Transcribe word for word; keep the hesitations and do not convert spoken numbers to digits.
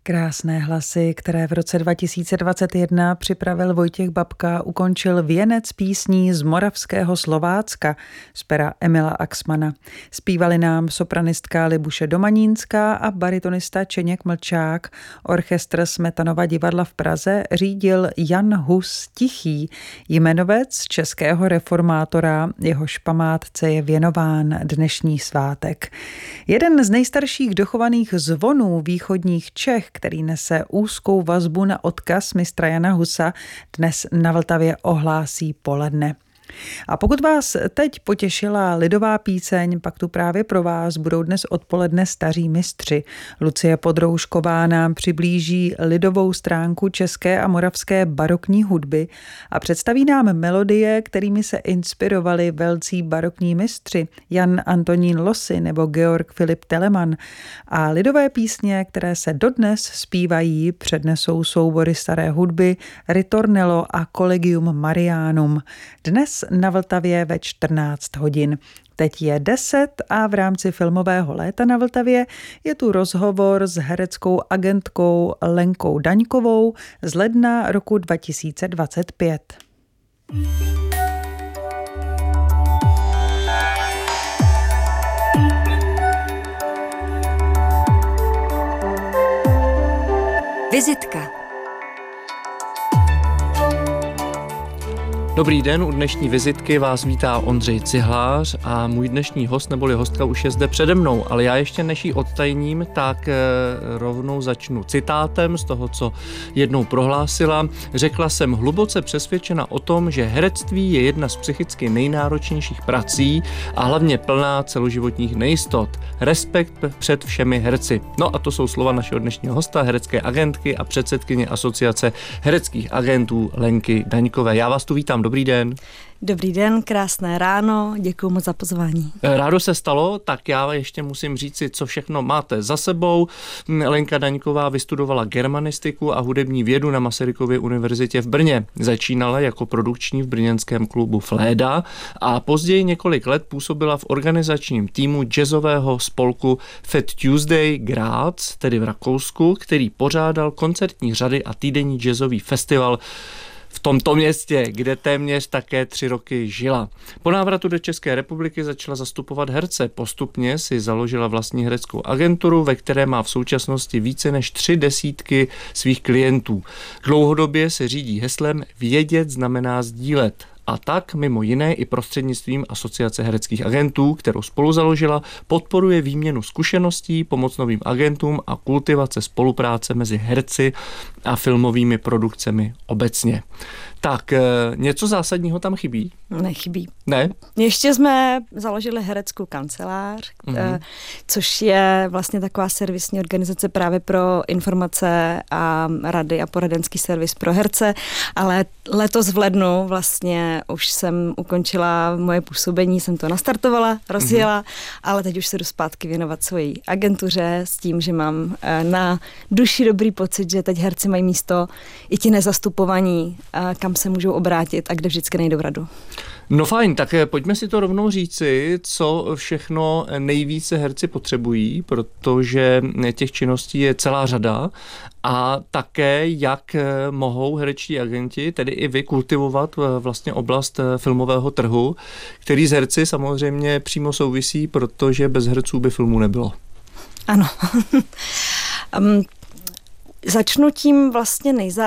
Krásné hlasy, které v roce dva tisíce dvacet jedna připravil Vojtěch Babka, ukončil věnec písní z moravského Slovácka z pera Emila Axmana. Zpívali nám sopranistka Libuše Domanínská a baritonista Čeněk Mlčák. Orchestr Smetanova divadla v Praze řídil Jan Hus Tichý, jmenovec českého reformátora, jehož památce je věnován dnešní svátek. Jeden z nejstarších dochovaných zvonů východních Čech, který nese úzkou vazbu na odkaz mistra Jana Husa, dnes na Vltavě ohlásí poledne. A pokud vás teď potěšila lidová píseň, pak tu právě pro vás budou dnes odpoledne staří mistři. Lucie Podroužková nám přiblíží lidovou stránku české a moravské barokní hudby a představí nám melodie, kterými se inspirovali velcí barokní mistři Jan Antonín Losy nebo Georg Filip Telemann. A lidové písně, které se dodnes zpívají, přednesou soubory staré hudby Ritornello a Collegium Marianum. Dnes na Vltavě ve čtrnáct hodin. Teď je deset a v rámci filmového léta na Vltavě je tu rozhovor s hereckou agentkou Lenkou Daňkovou z ledna roku dva tisíce dvacet pět. Vizitka. Dobrý den, u dnešní vizitky vás vítá Ondřej Cihlář a můj dnešní host neboli hostka už je zde přede mnou, ale já ještě než ji odtajním, tak rovnou začnu citátem z toho, co jednou prohlásila. Řekla jsem hluboce přesvědčena o tom, že herectví je jedna z psychicky nejnáročnějších prací a hlavně plná celoživotních nejistot. Respekt před všemi herci. No a to jsou slova našeho dnešního hosta, herecké agentky a předsedkyně asociace hereckých agentů Lenky Daňkové. Já vás tu vítám. Dobrý den. Dobrý den, krásné ráno, děkuji moc za pozvání. Rádo se stalo, tak já ještě musím říci, co všechno máte za sebou. Lenka Daňková vystudovala germanistiku a hudební vědu na Masarykově univerzitě v Brně. Začínala jako produkční v brněnském klubu Fléda a později několik let působila v organizačním týmu jazzového spolku Fat Tuesday Graz, tedy v Rakousku, který pořádal koncertní řady a týdenní jazzový festival v tomto městě, kde téměř také tři roky žila. Po návratu do České republiky začala zastupovat herce. Postupně si založila vlastní hereckou agenturu, ve které má v současnosti více než tři desítky svých klientů. Dlouhodobě se řídí heslem vědět znamená sdílet. A tak mimo jiné i prostřednictvím Asociace hereckých agentů, kterou spolu založila, podporuje výměnu zkušeností, pomoc novým agentům a kultivace spolupráce mezi herci a filmovými produkcemi obecně. Tak něco zásadního tam chybí? Nechybí. Ne? Ještě jsme založili hereckou kancelář, mm-hmm. což je vlastně taková servisní organizace právě pro informace a rady a poradenský servis pro herce, ale letos v lednu vlastně už jsem ukončila moje působení, jsem to nastartovala, rozjela, mm-hmm. ale teď už se jdu zpátky věnovat svojí agentuře s tím, že mám na duši dobrý pocit, že teď herci mají místo i ti nezastupovaní, kam se můžou obrátit a kde vždycky najdou radu. No fajn, tak pojďme si to rovnou říci, co všechno nejvíce herci potřebují, protože těch činností je celá řada a také jak mohou herečtí agenti, tedy i vy, kultivovat vlastně oblast filmového trhu, který s herci samozřejmě přímo souvisí, protože bez herců by filmu nebylo. Ano. um, začnu tím vlastně nejzá